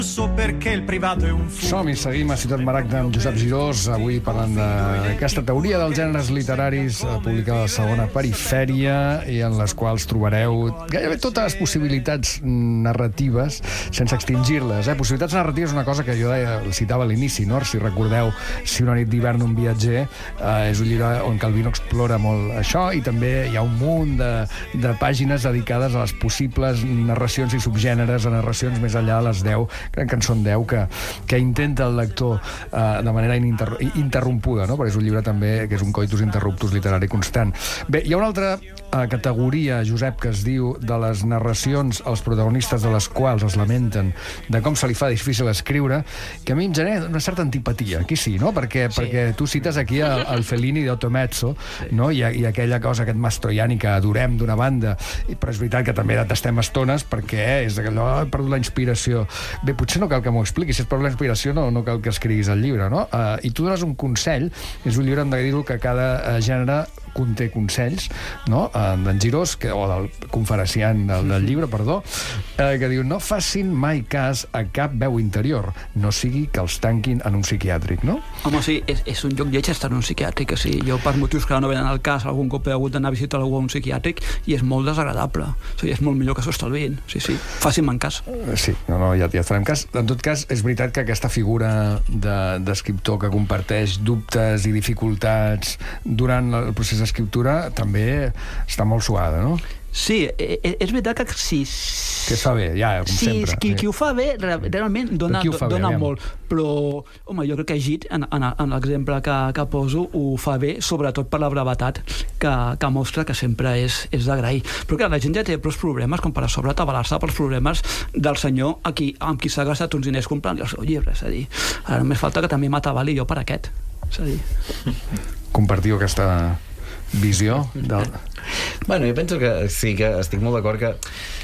perché il privato è un fumo. Som-hi, seguim a Ciutat Maragda amb Josep Girós, avui parlant d'aquesta teoria dels gèneres literaris publicada a la segona Perifèria i en les quals trobareu gairebé totes les possibilitats narratives sense extingir-les. Possibilitats narratives és una cosa que jo citava a l'inici, no? Si recordeu Si una nit d'hivern un viatger, és un llibre on Calvino explora molt això, i també hi ha un munt de pàgines dedicades a les possibles narracions i subgèneres, a narracions més enllà de les 10, crec que en són 10, que intenta el lector de manera interrompuda, no? Perquè és un llibre també que és un coitus interruptus literari constant. Bé, hi ha una altra categoria, Josep, que es diu de les narracions als protagonistes de les quals es lamenten de com se li fa difícil escriure, que a mi em genera una certa antipatia. Aquí sí, no? Perquè tu cites aquí el Fellini d'Otomezzo, no? I aquella cosa, aquest Mastroianni que adorem d'una banda, però és veritat que també detestem estones perquè és allò, he perdut la inspiració. Bé, potser no cal que m'ho expliquis, si és per la inspiració no cal que escriguis el llibre, no? I tu dones un consell, és un llibre, hem de dir-ho, que cada gènere conté consells, no? D'en Girós, o del conferenciant del llibre, perdó, que diu: no facin mai cas a cap veu interior, no sigui que els tanquin en un psiquiàtric, no? Home, sí, és un lloc lleig estar en un psiquiàtric. O sigui, jo, per motius que no venen al cas, algun cop he hagut d'anar a visitar algú a un psiquiàtric i és molt desagradable. O sigui, és molt millor que s'ho estalviïn. Sí, facin-me'n cas. Sí, ja farem cas. En tot cas, és veritat que aquesta figura d'escriptor que comparteix dubtes i dificultats durant el procés d'escriptura també està molt suada, no? Sí, és veritat que sí. Que es fa bé, ja, com sempre. Qui ho fa bé, realment dona molt. Però, home, jo crec que Gide, en l'exemple que poso, ho fa bé, sobretot per la brevetat que mostra que sempre és d'agrair. Però clar, la gent ja té prou problemes com per a sobre atabalar-se pels problemes del senyor amb qui s'ha gastat uns diners comprant el seu llibre. És a dir, ara només falta que també m'atabali jo per aquest. És a dir... Compartiu aquesta visió del... Bueno, jo penso que sí, que estic molt d'acord que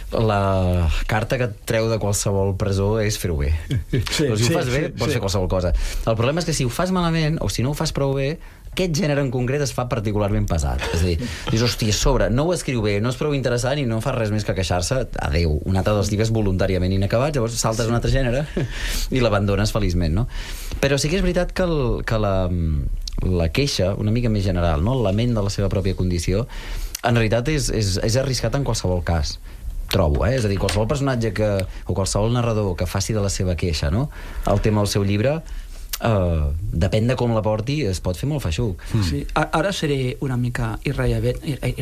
la carta que et treu de qualsevol presó és fer-ho bé. Si ho fas bé, pots fer qualsevol cosa. El problema és que si ho fas malament o si no ho fas prou bé, aquest gènere en concret es fa particularment pesat. És a dir, dius, hòstia, a sobre, no ho escriu bé, no és prou interessant i no fa res més que queixar-se, adeu, un altre dels llibres voluntàriament inacabats, llavors saltes un altre gènere i l'abandones feliçment, no? Però sí que és veritat que la queixa, una mica més general, no? El lament de la seva pròpia condició, en realitat és arriscat en qualsevol cas, trobo, és a dir, qualsevol personatge o qualsevol narrador que faci de la seva queixa, no?, el tema del seu llibre, depèn de com la porti, es pot fer molt feixuc. Sí, ara seré una mica irreverent.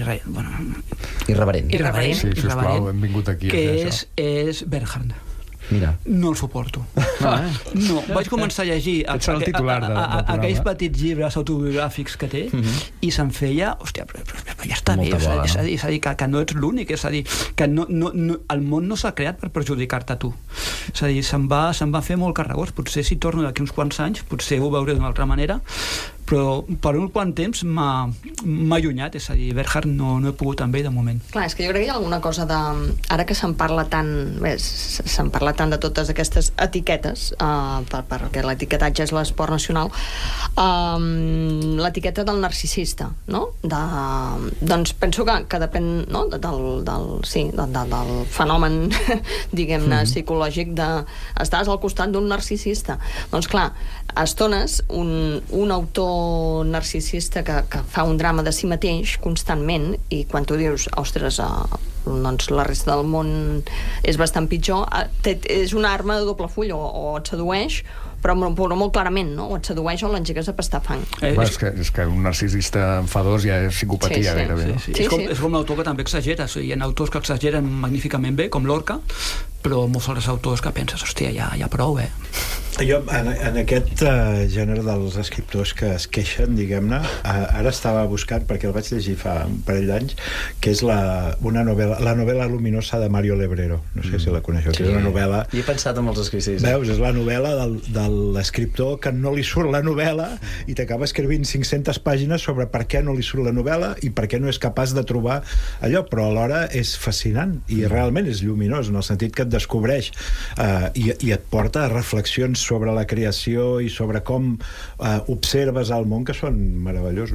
Sí, sisplau, hem vingut aquí a fer això. Que és Bernhard. Mira. No el suporto. No, vaig començar a llegir aquells petits llibres autobiogràfics que té i se'm feia, hòstia, però ja està bé, és a dir, que no ets l'únic, és a dir, que el món no s'ha creat per perjudicar-te a tu. És a dir, se'm va fer molt carregós. Potser si torno d'aquí uns quants anys, potser ho veuré d'una altra manera, però per un quant temps m'ha allunyat, és a dir, Bernhard no he pogut amb ell de moment. Clar, és que jo crec que hi ha alguna cosa de... Ara que se'n parla tant de totes aquestes etiquetes, perquè l'etiquetatge és l'esport nacional, l'etiqueta del narcisista, no? Doncs penso que depèn, no?, del fenomen, diguem-ne, psicològic de... Estàs al costat d'un narcisista. Doncs clar, a estones un autor narcisista que fa un drama de si mateix constantment, i quan tu dius, ostres, doncs la resta del món és bastant pitjor, és una arma de doble full, o et sedueix, però molt clarament, no? O et sedueix o l'engegues a pastar fang. És que un narcisista enfadós ja és psicopatia, gairebé. És com l'autor que també exagera. Hi ha autors que exageren magníficament bé, com Lorca, però molts altres autors que penses, hòstia, ja prou, Jo, en aquest gènere dels escriptors que es queixen, diguem-ne, ara estava buscant, perquè el vaig llegir fa un parell d'anys, que és la novel·la luminosa de Mario Lebrero. No sé si la coneixeu, que és una novel·la... I he pensat en els escrits. Veus, és la novel·la de l'escriptor que no li surt la novel·la i t'acaba escrivint 500 pàgines sobre per què no li surt la novel·la i per què no és capaç de trobar allò, però alhora és fascinant i realment és lluminós, en el sentit que et descobreix i et porta a reflexions sobre la creació i sobre com observes el món, que són meravellosos, no?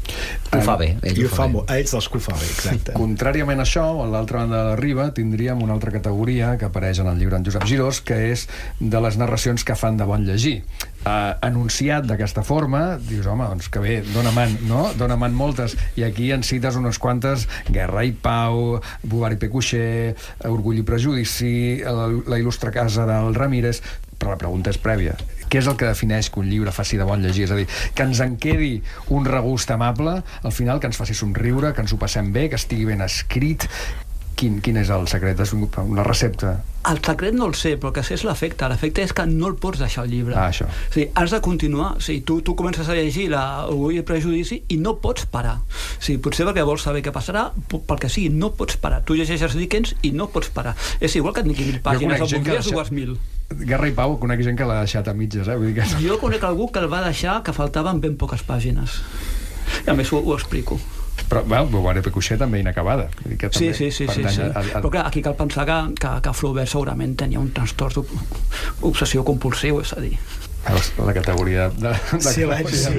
Ho fa bé. I ho fa molt. Ells dels que ho fa bé, exacte. Contràriament a això, a l'altra banda de la riba, tindríem una altra categoria que apareix en el llibre d'en Josep Girós, que és de les narracions que fan de bon llegir. Anunciat d'aquesta forma, dius, home, doncs que bé, dona man, no? Dona man moltes, i aquí en cites unes quantes: Guerra i Pau, Bouvard i Pécuchet, Orgull i Prejudici, La il·lustre casa del Ramírez. Però la pregunta és prèvia. Què és el que defineix que un llibre faci de bon llegir? És a dir, que ens en quedi un regust amable, al final que ens faci somriure, que ens ho passem bé, que estigui ben escrit. Quin és el secret? És una recepta? El secret no el sé, però el que sé és l'efecte. L'efecte és que no el pots deixar el llibre. Això. O sigui, has de continuar. O sigui, tu comences a llegir Orgull i Prejudici i no pots parar. O sigui, potser perquè vols saber què passarà, perquè sí, no pots parar. Tu llegeixes Dickens i no pots parar. És igual que et niqui 1.000 pàgines, el voldries 2.000. Guerra i Pau, conec gent que l'ha deixat a mitges, Vull dir que... Jo conec algú que el va deixar que faltaven ben poques pàgines. I a més ho explico. Però, Bouvard i Pécuchet també inacabada. Sí. Però clar, aquí cal pensar que Flaubert segurament tenia un trastorn obsessiu compulsiu, és a dir... La categoria de Silenci.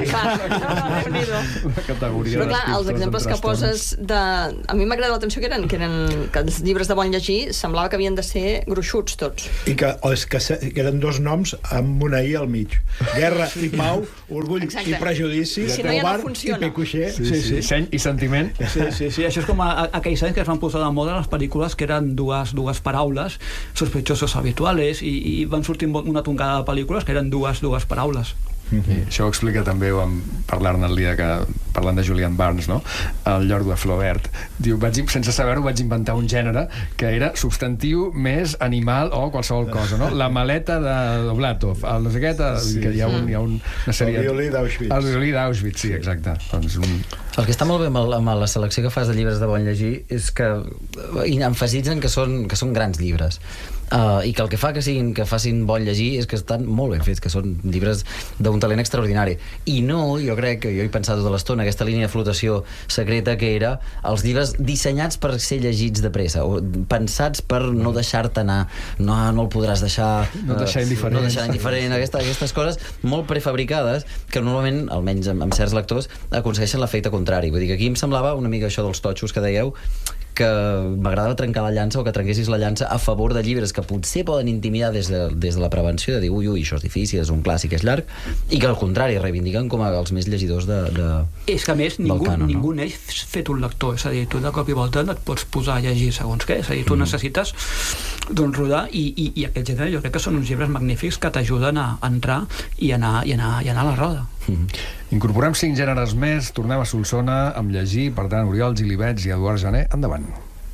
Però clar, els exemples que poses a mi m'ha agradat l'atenció que els llibres de bon llegir semblava que havien de ser gruixuts tots. I que eren dos noms amb una I al mig. Guerra i Pau, Orgull i Prejudici, Bouvard i Pécuchet. Seny i sentiment. Sí, això és com aquells anys que es van posar de moda les pel·lícules que eren dues paraules, sospechosos habituales, i van sortir una tongada de pel·lícules que eren dues paraules. Això ho explica també parlant el dia parlant de Julian Barnes, no? El Llordo de Flaubert diu, sense saber-ho vaig inventar un gènere que era substantiu més animal o qualsevol cosa, no? La maleta de Doblatov, el no sé què, que hi ha una sèrie... El violí d'Auschwitz. El violí d'Auschwitz, sí, exacte. El que està molt bé amb la selecció que fas de llibres de bon llegir és que emfasitzen que són grans llibres. I que el que fa que facin bon llegir és que estan molt ben fets, que són llibres d'un talent extraordinari. I no, jo crec que jo he pensat tota l'estona aquesta línia de flotació secreta que era els llibres dissenyats per ser llegits de pressa, o pensats per no deixar-te anar, no el podràs deixar indiferent, aquestes coses molt prefabricades que normalment, almenys amb certs lectors, aconsegueixen l'efecte contrari. Vull dir que aquí em semblava una mica això dels totxos que dèieu, que m'agradava trencar la llança o que trenquessis la llança a favor de llibres que potser poden intimidar des de la prevenció, de dir ui, això és difícil, és un clàssic, és llarg, i que al contrari reivindiquen com els més llegidors és que a més ningú neix fet un lector, és a dir, tu de cop i volta et pots posar a llegir segons què, és a dir, tu necessites rodar i aquest gènere jo crec que són uns llibres magnífics que t'ajuden a entrar i anar a la roda. Incorporem 5 gèneres més, tornem a Solsona amb llegir, per tant, Oriol Gilibets i Eduard Jané, endavant.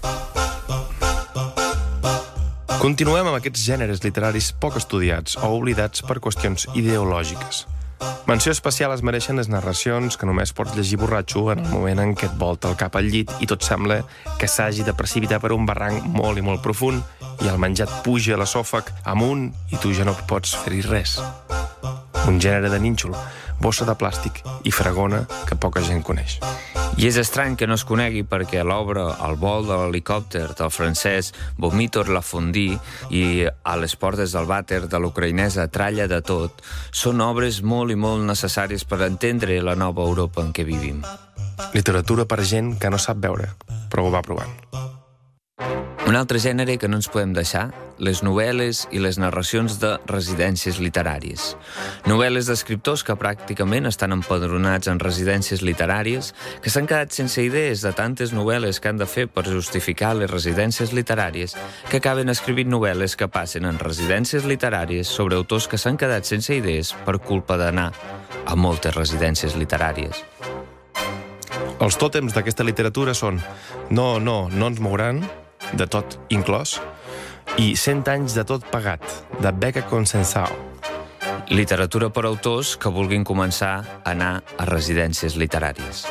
Continuem amb aquests gèneres literaris poc estudiats o oblidats per qüestions ideològiques. Menció especial es mereixen les narracions que només pots llegir borratxo en el moment en què et volta el cap al llit i tot sembla que s'hagi de precipitar per un barranc molt i molt profund i el menjat puja a l'esòfag amunt i tu ja no pots fer-hi res. Un gènere de nínxol, bossa de plàstic i fregona que poca gent coneix. I és estrany que no es conegui perquè l'obra El vol de l'helicòpter del francès Vomitor la Fondue i A les portes del vàter de l'ucraïnesa Tralla de tot són obres molt i molt necessàries per entendre la nova Europa en què vivim. Literatura per gent que no sap veure, però ho va provant. Un altre gènere que no ens podem deixar, les novel·les i les narracions de residències literàries. Novel·les d'escriptors que pràcticament estan empadronats en residències literàries, que s'han quedat sense idees de tantes novel·les que han de fer per justificar les residències literàries, que acaben escrivint novel·les que passen en residències literàries sobre autors que s'han quedat sense idees per culpa d'anar a moltes residències literàries. Els tòtems d'aquesta literatura són No ens mouran, de tot inclòs, i 100 anys de tot pagat, de Beca Consensao. Literatura per autors que vulguin començar a anar a residències literàries.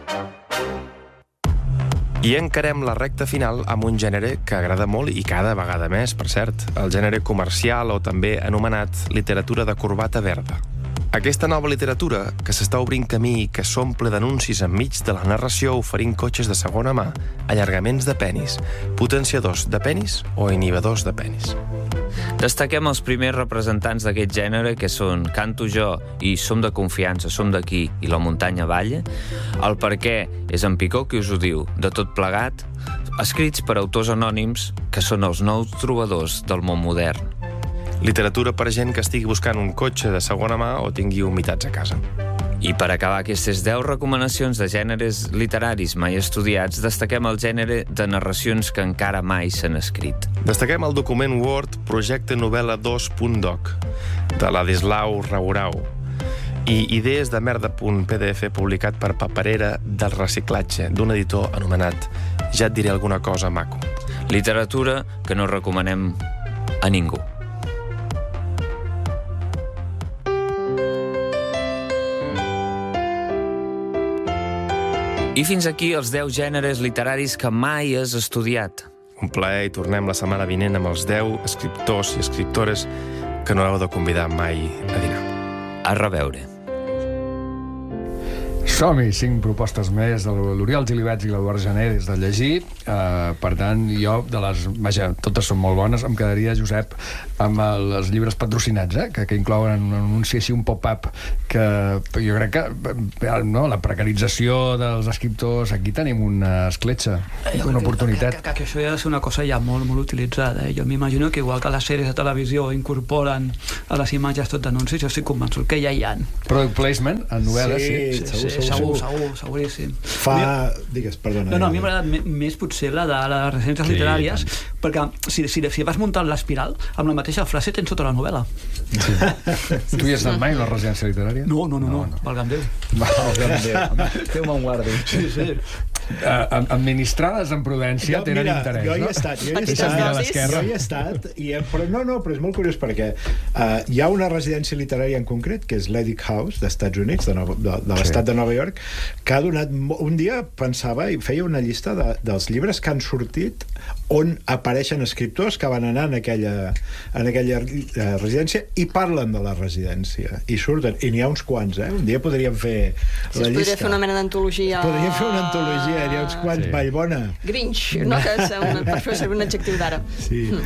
I encarem la recta final amb un gènere que agrada molt i cada vegada més, per cert, el gènere comercial o també anomenat literatura de corbata verda. Aquesta nova literatura, que s'està obrint camí i que s'omple d'anuncis enmig de la narració oferint cotxes de segona mà, allargaments de penis, potenciadors de penis o inhibidors de penis. Destaquem els primers representants d'aquest gènere, que són Canto jo i Som de confiança, som d'aquí i La muntanya balla. El Per què és en Picó qui us ho diu, de tot plegat, escrits per autors anònims que són els nous trobadors del món modern. Literatura per gent que estigui buscant un cotxe de segona mà o tingui humitats a casa. I per acabar aquestes 10 recomanacions de gèneres literaris mai estudiats, destaquem el gènere de narracions que encara mai s'han escrit. Destaquem el document Word Projecte Novel·la 2.doc de Ladislau Raurau i Idees de merda.pdf publicat per Paperera del Reciclatge, d'un editor anomenat Ja et diré alguna cosa maco. Literatura que no recomanem a ningú. I fins aquí els 10 gèneres literaris que mai has estudiat. Un plaer i tornem la setmana vinent amb els 10 escriptors i escriptores que no heu de convidar mai a dinar. A reveure. Som-hi, 5 propostes més de l'Oriol Gilibets i l'Eduard Jané des de llegir. Per tant, jo, vaja, totes són molt bones, em quedaria, Josep, amb els llibres patrocinats, que inclouen un anunci així, un pop-up, que jo crec que la precarització dels escriptors, aquí tenim una escletxa, una oportunitat. Que això ja ha de ser una cosa ja molt, molt utilitzada. Jo m'imagino que igual que les sèries de televisió incorporen a les imatges tot d'anuncis, jo estic convençut que ja hi ha. Product placement, en novel·les, sí. Seguríssim. Digues, perdona. No, a mi m'ha agradat més potser la de les residències literàries, perquè si vas muntant l'espiral, amb la mateixa frase tens tota la novel·la. Tu hi has anat mai a la residència literària? No, valga'm Déu. Déu me'n guardi. Sí. Administrades en prudència tenen interès, no? Jo hi he estat, però és molt curiós perquè hi ha una residència literària en concret, que és l'Edic House, d'Estats Units, de l'estat de Nova York, que ha donat... Un dia pensava i feia una llista dels llibres que han sortit on apareixen escriptors que van anar en aquella residència i parlen de la residència. I surten, i n'hi ha uns quants, Un dia podríem fer la llista. Podria fer una mena d'antologia. Podríem fer una antologia, n'hi ha uns quants, Vallbona. Grinch, no? Que per això serveix un adjectiu d'ara. Sí.